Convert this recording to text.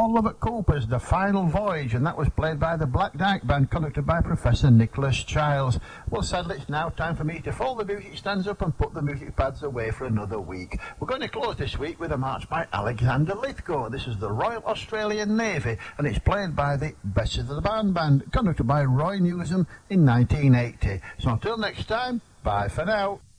More Love at Cooper's The Final Voyage, and that was played by the Black Dyke Band, conducted by Professor Nicholas Childs. Well, sadly, it's now time for me to fold the music stands up and put the music pads away for another week. We're going to close this week with a march by Alexander Lithgow. This is the Royal Australian Navy, and it's played by the Best of the Band, conducted by Roy Newsom in 1980. So until next time, bye for now.